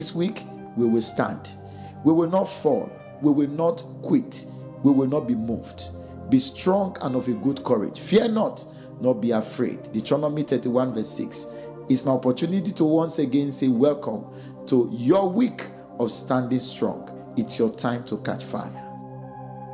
This week, we will stand. We will not fall. We will not quit. We will not be moved. Be strong and of a good courage. Fear not, nor be afraid. Deuteronomy 31 verse 6. It's my opportunity to once again say welcome to your week of standing strong. It's your time to catch fire.